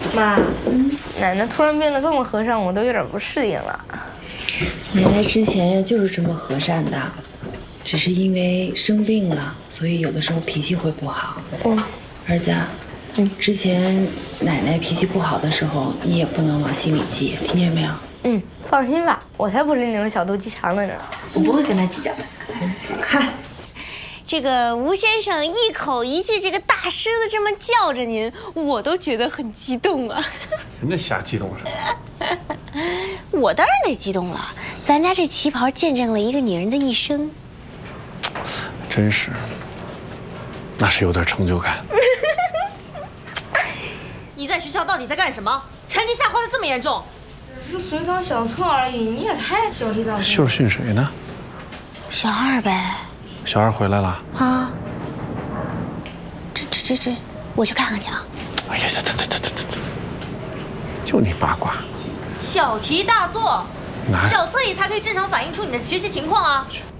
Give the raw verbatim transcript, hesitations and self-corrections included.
妈，嗯，奶奶突然变得这么和善，我都有点不适应了。 奶奶之前就是这么和善的，只是因为生病了，所以有的时候脾气会不好。 嗯， 儿子，嗯，之前奶奶脾气不好的时候，你也不能往心里记，听见没有？ 嗯，放心吧，我才不是那种小肚鸡肠的人，我不会跟他计较的。 嗨。这个吴先生一口一句这个大师的这么叫着您，我都觉得很激动啊！ 人家瞎激动什么？ 我当然得激动了，咱家这旗袍见证了一个女人的一生。 真是，那是有点成就感。 你在学校到底在干什么？成绩下滑的这么严重？ 只是随堂小测而已，你也太小题大做了。 秀训谁呢？ 小二呗。 小二回来了啊！这这这这，我去看看去啊！ 哎呀，这这这这这这，就你八卦。 小题大做，小测也才可以正常反映出你的学习情况啊。